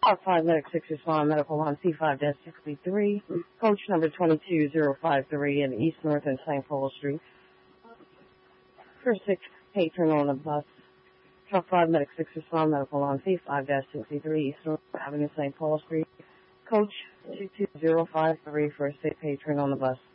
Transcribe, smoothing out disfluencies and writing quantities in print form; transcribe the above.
Part 5, Medic 6 respond, medical on C5-63, coach number 22053 in East North and St. Paul Street. First 6 patron on the bus. Truck 5, Medic 6 respond, medical on C5-63, East North Avenue, St. Paul Street. Coach 22053, first 6 patron on the bus.